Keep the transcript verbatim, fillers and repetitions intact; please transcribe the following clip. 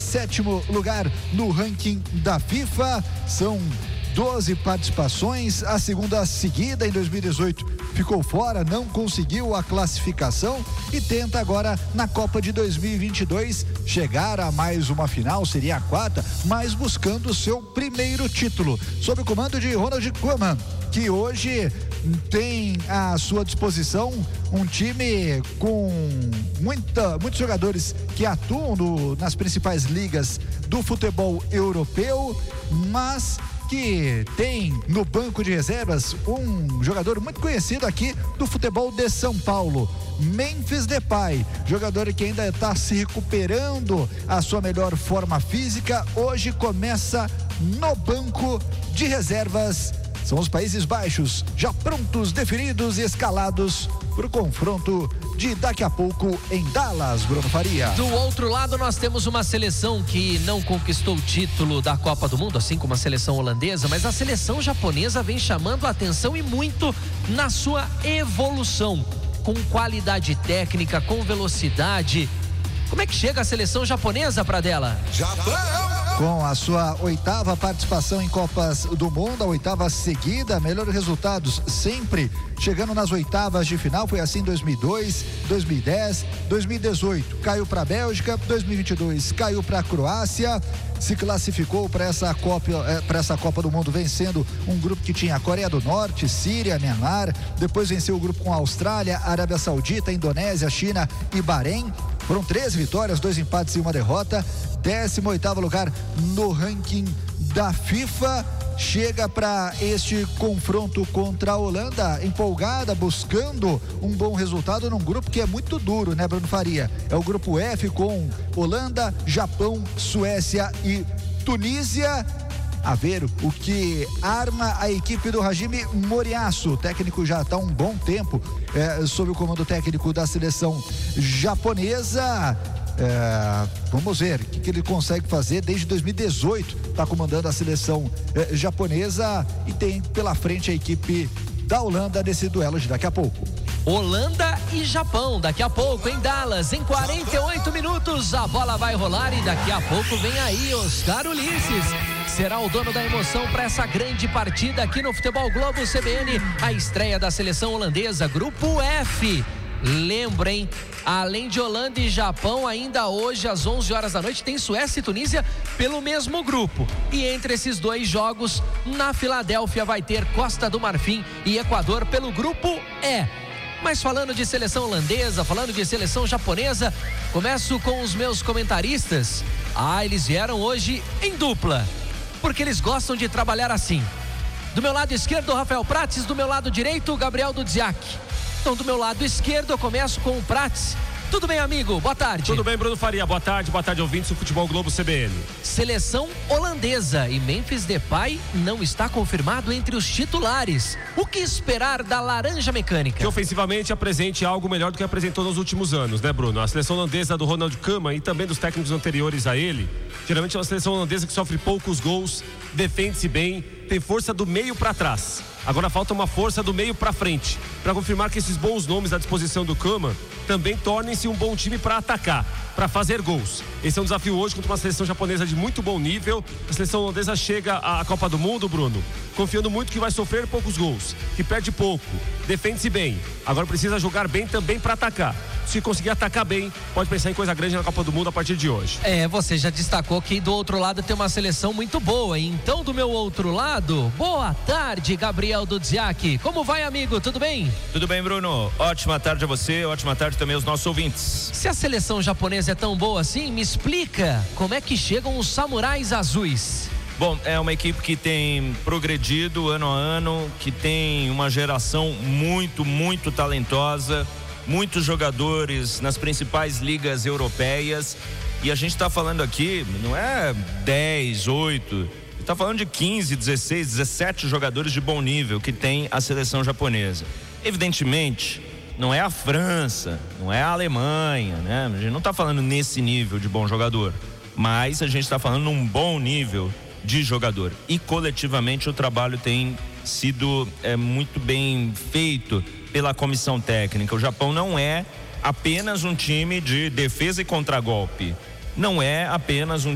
sétimo lugar no ranking da FIFA. São doze participações, a segunda seguida em dois mil e dezoito ficou fora, não conseguiu a classificação e tenta agora na Copa de dois mil e vinte e dois chegar a mais uma final, seria a quarta, mas buscando o seu primeiro título, sob o comando de Ronald Koeman, que hoje tem à sua disposição um time com muita, muitos jogadores que atuam no, nas principais ligas do futebol europeu, mas que tem no banco de reservas um jogador muito conhecido aqui do futebol de São Paulo, Memphis Depay, jogador que ainda está se recuperando a sua melhor forma física, hoje começa no banco de reservas. São os Países Baixos, já prontos, definidos e escalados para o confronto de daqui a pouco em Dallas, Bruno Faria. Do outro lado, nós temos uma seleção que não conquistou o título da Copa do Mundo, assim como a seleção holandesa, mas a seleção japonesa vem chamando a atenção e muito na sua evolução, com qualidade técnica, com velocidade. Como é que chega a seleção japonesa, Pradella? Japão! Com a sua oitava participação em Copas do Mundo, a oitava seguida, melhores resultados sempre chegando nas oitavas de final, foi assim em dois mil e dois, dois mil e dez, dois mil e dezoito, caiu para a Bélgica, dois mil e vinte e dois caiu para a Croácia, se classificou para essa Copa, eh, para essa Copa do Mundo vencendo um grupo que tinha a Coreia do Norte, Síria, Myanmar, depois venceu o grupo com a Austrália, Arábia Saudita, Indonésia, China e Bahrein. Foram treze vitórias, dois empates e uma derrota. décimo oitavo lugar no ranking da FIFA. Chega para este confronto contra a Holanda empolgada, buscando um bom resultado num grupo que é muito duro, né, Bruno Faria? É o grupo F com Holanda, Japão, Suécia e Tunísia. A ver o que arma a equipe do Hajime Moriyasu. O técnico já está há um bom tempo é, sob o comando técnico da seleção japonesa. É, vamos ver o que, que ele consegue fazer. Desde dois mil e dezoito está comandando a seleção é, japonesa e tem pela frente a equipe da Holanda nesse duelo de daqui a pouco. Holanda e Japão, daqui a pouco em Dallas, em quarenta e oito minutos a bola vai rolar e daqui a pouco vem aí Oscar Ulisses, será o dono da emoção para essa grande partida aqui no Futebol Globo C B N, a estreia da seleção holandesa, grupo F. Lembrem, além de Holanda e Japão, ainda hoje às onze horas da noite tem Suécia e Tunísia pelo mesmo grupo. E entre esses dois jogos, na Filadélfia vai ter Costa do Marfim e Equador pelo grupo E. Mas falando de seleção holandesa, falando de seleção japonesa, começo com os meus comentaristas. Ah, eles vieram hoje em dupla, porque eles gostam de trabalhar assim. Do meu lado esquerdo, Rafael Prates, do meu lado direito, Gabriel Dudziak. Então, do meu lado esquerdo, eu começo com o Prates. Tudo bem, amigo? Boa tarde. Tudo bem, Bruno Faria. Boa tarde, boa tarde, ouvintes do Futebol Globo C B N. Seleção holandesa e Memphis Depay não está confirmado entre os titulares. O que esperar da Laranja Mecânica? Que ofensivamente apresente algo melhor do que apresentou nos últimos anos, né, Bruno? A seleção holandesa do Ronald Koeman e também dos técnicos anteriores a ele, geralmente é uma seleção holandesa que sofre poucos gols, defende-se bem, tem força do meio para trás. Agora falta uma força do meio para frente, para confirmar que esses bons nomes à disposição do Koeman também tornem-se um bom time para atacar, para fazer gols. Esse é um desafio hoje contra uma seleção japonesa de muito bom nível. A seleção holandesa chega à Copa do Mundo, Bruno, confiando muito que vai sofrer poucos gols, que perde pouco, defende-se bem. Agora precisa jogar bem também para atacar. Se conseguir atacar bem, pode pensar em coisa grande na Copa do Mundo a partir de hoje. É, você já destacou que do outro lado tem uma seleção muito boa. Então, do meu outro lado, boa tarde, Gabriel Dudziak. Como vai, amigo? Tudo bem? Tudo bem, Bruno. Ótima tarde a você, ótima tarde também aos nossos ouvintes. Se a seleção japonesa é tão boa assim, me explica como é que chegam os samurais azuis. Bom, é uma equipe que tem progredido ano a ano, que tem uma geração muito, muito talentosa, muitos jogadores nas principais ligas europeias, e a gente está falando aqui, não é dez, oito, está falando de quinze, dezesseis, dezessete jogadores de bom nível que tem a seleção japonesa. Evidentemente, não é a França, não é a Alemanha, né? A gente não está falando nesse nível de bom jogador, mas a gente está falando num bom nível de jogador, e coletivamente o trabalho tem sido é, muito bem feito pela comissão técnica. O Japão não é apenas um time de defesa e contragolpe, não é apenas um